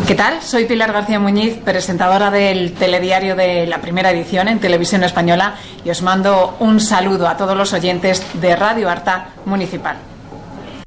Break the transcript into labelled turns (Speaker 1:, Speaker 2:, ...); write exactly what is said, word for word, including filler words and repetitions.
Speaker 1: ¿Qué tal? Soy Pilar García Muñiz, presentadora del telediario de la Primera Edición en Televisión Española, y os mando un saludo a todos los oyentes de Radio Arta Municipal.